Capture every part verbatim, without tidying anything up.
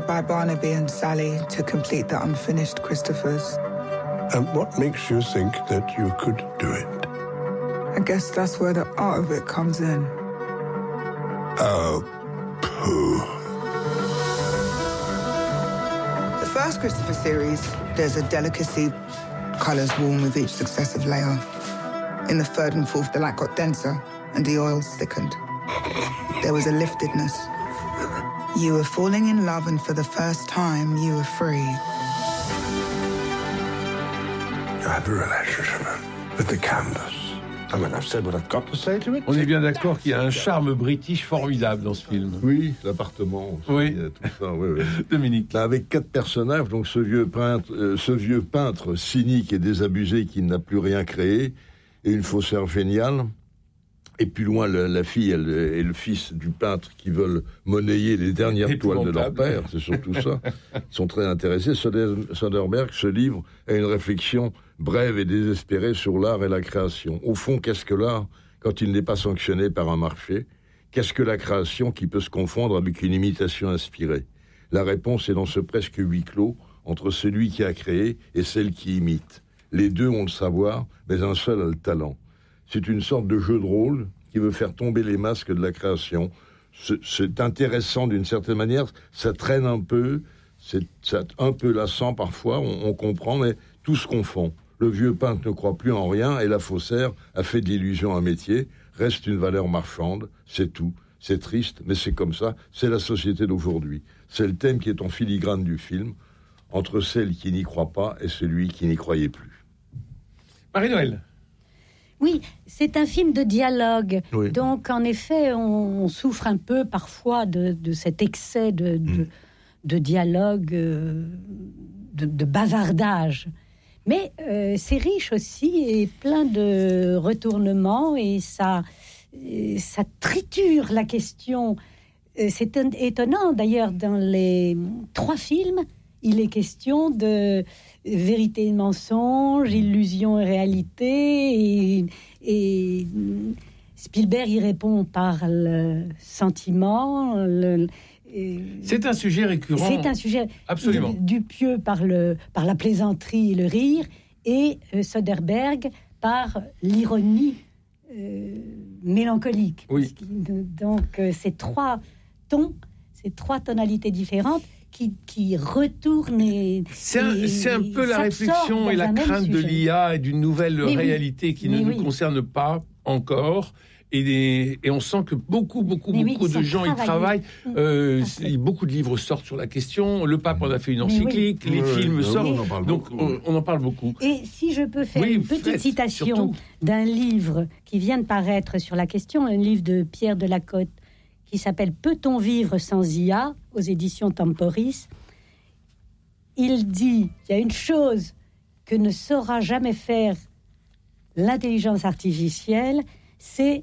by Barnaby and Sally to complete the unfinished Christophers. And what makes you think that you could do it? I guess that's where the art of it comes in. Oh, pooh. The first Christopher series, there's a delicacy, colours warm with each successive layer. In the third and fourth, the light got denser and the oils thickened. There was a liftedness. You were falling in love, and for the first time, you were free. I had a relationship with the canvas. I mean, I've said what I've got to say to it. On est bien d'accord qu'il y a un charme british formidable dans ce film. Oui, l'appartement. Oui. Tout ça, oui, oui. Dominique. Là, avec quatre personnages, donc ce vieux peintre, euh, ce vieux peintre cynique et désabusé qui n'a plus rien créé, et une faussaire géniale. Et plus loin, la, la fille elle, et le fils du peintre qui veulent monnayer les dernières toiles de leur père, c'est surtout ça. Ils sont très intéressés. Soderbergh se livre à une réflexion brève et désespérée sur l'art et la création. Au fond, qu'est-ce que l'art quand il n'est pas sanctionné par un marché? Qu'est-ce que la création qui peut se confondre avec une imitation inspirée? La réponse est dans ce presque huis clos entre celui qui a créé et celle qui imite. Les deux ont le savoir, mais un seul a le talent. C'est une sorte de jeu de rôle qui veut faire tomber les masques de la création. C'est, c'est intéressant d'une certaine manière, ça traîne un peu, c'est, c'est un peu lassant parfois, on, on comprend, mais tout se confond. Le vieux peintre ne croit plus en rien et la faussaire a fait de l'illusion un métier, reste une valeur marchande, c'est tout. C'est triste, mais c'est comme ça, c'est la société d'aujourd'hui. C'est le thème qui est en filigrane du film, entre celle qui n'y croit pas et celui qui n'y croyait plus. Marie-Noël. Oui, c'est un film de dialogue. Oui. Donc, en effet, on, on souffre un peu parfois de, de cet excès de, de, mm. de dialogue, euh, de, de bavardage. Mais euh, c'est riche aussi et plein de retournements et ça, et ça triture la question. C'est un, étonnant, d'ailleurs, dans les trois films, il est question de vérité et mensonge, illusion et réalité, et, et Spielberg y répond par le sentiment. Le, et, c'est un sujet récurrent. C'est un sujet absolument. Dupieux par, le, par la plaisanterie et le rire, et euh, Soderbergh par l'ironie euh, mélancolique. Oui. Donc, euh, ces trois tons, ces trois tonalités différentes, Qui, qui retourne et, c'est, un, et, c'est un peu la réflexion et la crainte de l'I A et d'une nouvelle mais réalité oui. qui mais ne oui. nous concerne pas encore. Et, des, et on sent que beaucoup, beaucoup, mais beaucoup oui, de gens y travaillent. Euh, beaucoup de livres sortent sur la question. Le pape en a fait une encyclique. Oui. Les oui, films oui, sortent. On donc, on, on en parle beaucoup. Et si je peux faire oui, une petite faites, citation surtout. D'un livre qui vient de paraître sur la question, un livre de Pierre Delacote qui s'appelle « Peut-on vivre sans I A ?» aux éditions Temporis. Il dit qu'il y a une chose que ne saura jamais faire l'intelligence artificielle, c'est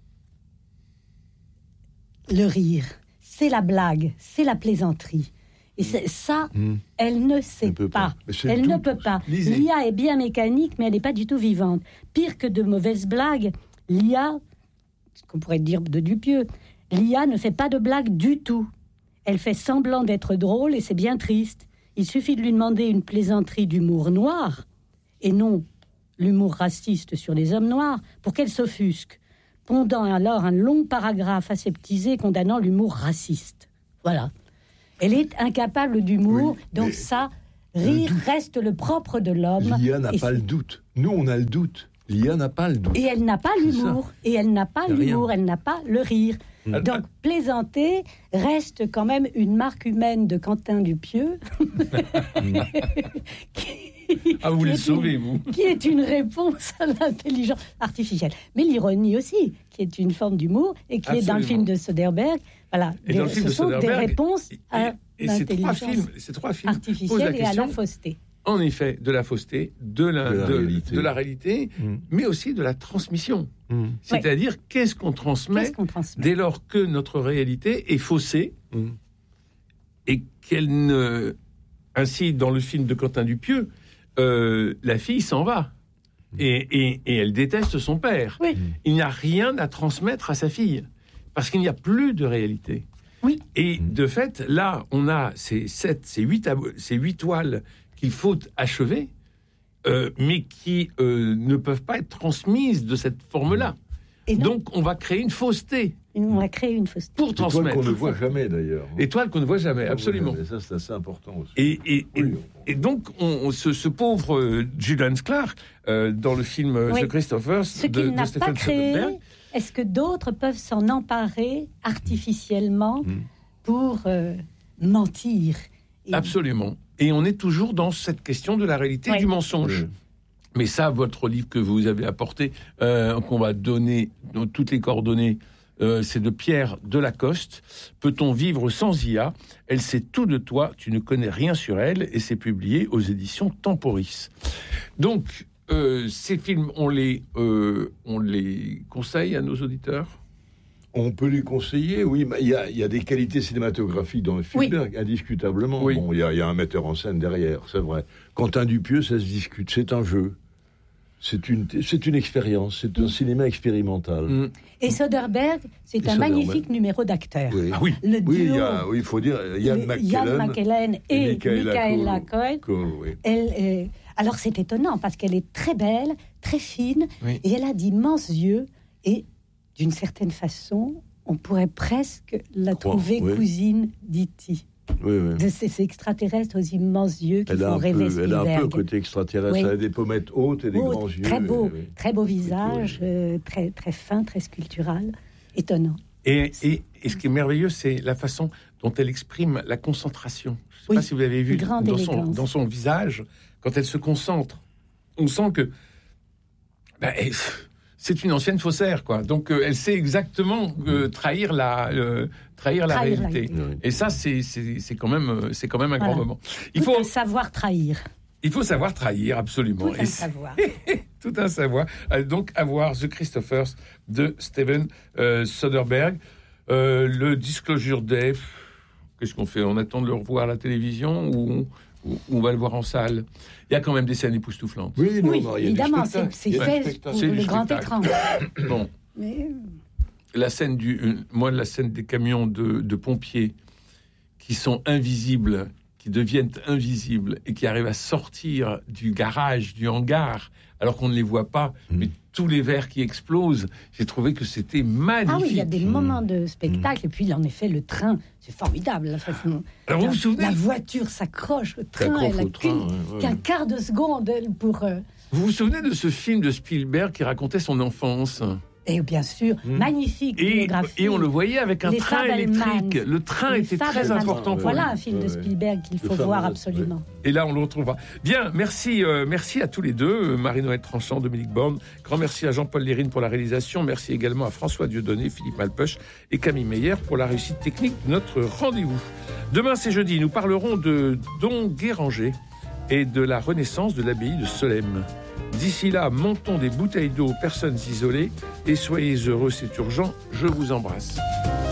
le rire, c'est la blague, c'est la plaisanterie. Et c'est, ça, mmh. elle ne sait elle pas. pas. Elle tout, ne peut pas. Lisez. L'I A est bien mécanique, mais elle n'est pas du tout vivante. Pire que de mauvaises blagues, l'I A, ce qu'on pourrait dire de Dupieux, l'I A ne fait pas de blagues du tout. Elle fait semblant d'être drôle et c'est bien triste. Il suffit de lui demander une plaisanterie d'humour noir et non l'humour raciste sur les hommes noirs pour qu'elle s'offusque, pondant alors un long paragraphe aseptisé condamnant l'humour raciste. Voilà. Elle est incapable d'humour, oui, donc ça, rire le reste le propre de l'homme. L'I A n'a pas c'est... le doute. Nous, on a le doute. L'I A n'a pas le doute. Et elle n'a pas l'humour. Et elle n'a pas l'humour. Rien. Elle n'a pas le rire. Donc, plaisanter reste quand même une marque humaine de Quentin Dupieux. qui, ah, vous les sauvez, vous. Qui est une réponse à l'intelligence artificielle. Mais l'ironie aussi, qui est une forme d'humour et qui Absolument. Est dans le film de Soderbergh. Voilà, et des, dans le film ce de sont Soderbergh, des réponses et, et, à et l'intelligence ces trois films, ces trois films artificielle et à la fausseté. En effet, de la fausseté, de la, de la de, réalité, de la réalité mmh. mais aussi de la transmission. Mmh. C'est-à-dire, ouais. qu'est-ce qu'on transmet, qu'est-ce qu'on transmet dès lors que notre réalité est faussée mmh. et qu'elle ne... Ainsi, dans le film de Quentin Dupieux, euh, la fille s'en va mmh. et, et, et elle déteste son père. Oui. Il n'y a rien à transmettre à sa fille parce qu'il n'y a plus de réalité. Oui. Et de fait, là, on a ces sept, ces huit, ces huit toiles qu'il faut achever, euh, mais qui euh, ne peuvent pas être transmises de cette forme-là. Donc, on va créer une fausseté. On va créer une fausseté. Pour transmettre. Étoile qu'on ne voit jamais, d'ailleurs. Étoile qu'on ne voit jamais, absolument. Et ça, c'est assez important aussi. Et, et, oui, et, et donc, on, on, ce, ce pauvre euh, Julian Clark, euh, dans le film oui. The Christophers, ce qu'il n'a pas créé, est-ce que d'autres peuvent s'en emparer artificiellement mmh. pour euh, mentir et... Absolument. Et on est toujours dans cette question de la réalité oui. du mensonge. Oui. Mais ça, votre livre que vous avez apporté, euh, qu'on va donner, donc, toutes les coordonnées, euh, c'est de Pierre Delacoste. Peut-on vivre sans I A ? Elle sait tout de toi, tu ne connais rien sur elle, et c'est publié aux éditions Temporis. Donc, euh, ces films, on les, euh, on les conseille à nos auditeurs ? On peut les conseiller, oui. Il y a, il y a des qualités cinématographiques dans le Spielberg, oui. indiscutablement. Oui. Bon, il y a, il y a un metteur en scène derrière, c'est vrai. Quentin Dupieux, ça se discute, c'est un jeu. C'est une, c'est une expérience, c'est un mmh. cinéma expérimental. Mmh. Et Soderbergh, c'est Et un Soderbergh. magnifique numéro d'acteurs. Oui. Ah oui, le duo, oui, il y a, oui, il faut dire Ian McKellen, McKellen et, et Michaela Coel. Oui. Elle, euh, alors c'est étonnant parce qu'elle est très belle, très fine, oui. et elle a d'immenses yeux. Et d'une certaine façon, on pourrait presque la Croix, trouver oui. cousine d'E T Oui, oui. De ces extraterrestres aux immenses yeux qui font rêver Spielberg. Elle a un peu côté extraterrestre, oui. elle a des pommettes hautes et des Haute, grands yeux. Très beau, et, oui. très beau visage, euh, très, très fin, très sculptural, étonnant. Et, et, et ce qui est merveilleux, c'est la façon dont elle exprime la concentration. Je ne sais oui. pas si vous avez vu dans son, dans son visage, quand elle se concentre, on sent que... Ben, elle, c'est une ancienne faussaire, quoi. Donc, euh, elle sait exactement euh, trahir la, euh, trahir la trahir réalité. La... Et ça, c'est, c'est, c'est, quand même, c'est quand même un voilà. grand moment. Il Tout faut un savoir trahir. Il faut savoir trahir, absolument. Tout un savoir. Tout un savoir. Donc, à voir The Christophers de Steven euh, Soderbergh. Euh, le Disclosure Day, qu'est-ce qu'on fait ? On attend de le revoir à la télévision ou on, ou on va le voir en salle ? Il y a quand même des scènes époustouflantes. Oui, non, oui non, évidemment, c'est, c'est fait pour c'est le grand écran. Bon. Mais... La scène du, euh, moi, la scène des camions de, de pompiers qui sont invisibles, qui deviennent invisibles et qui arrivent à sortir du garage, du hangar, alors qu'on ne les voit pas, mmh. mais tous les verres qui explosent, j'ai trouvé que c'était magnifique. Ah oui, il y a des mmh. moments de spectacle, mmh. et puis en effet, le train, c'est formidable. La, façon, alors vous la, vous souvenez la voiture s'accroche, le train, elle a qu'un ouais, ouais. quart de seconde pour... Euh... Vous vous souvenez de ce film de Spielberg qui racontait son enfance ? Et bien sûr, mmh. magnifique et, et on le voyait avec un les train électrique. Le train les était très important. Pour voilà lui. un film de Spielberg qu'il faut fameux, voir absolument. Et là, on le retrouvera. Bien, merci, euh, merci à tous les deux, Marie-Noël Tranchant, Dominique Borne. Grand merci à Jean-Paul Lérine pour la réalisation. Merci également à François Dieudonné, Philippe Malpeuch et Camille Meyer pour la réussite technique de notre rendez-vous. Demain, c'est jeudi. Nous parlerons de Don Guéranger et de la renaissance de l'abbaye de Solesmes. D'ici là, montons des bouteilles d'eau aux personnes isolées et soyez heureux, c'est urgent. Je vous embrasse.